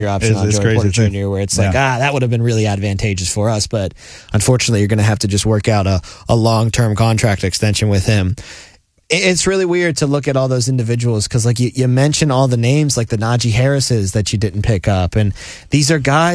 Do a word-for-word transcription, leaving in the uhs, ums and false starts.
your option It's- on it's Joey crazy, Porter too. Junior where it's like, Yeah. ah, that would have been really advantageous for us. But unfortunately, you're going to have to just work out a, a long-term contract extension with him. It- It's really weird to look at all those individuals because, like, you, you mention all the names, like the Najee Harrises that you didn't pick up. And these are guys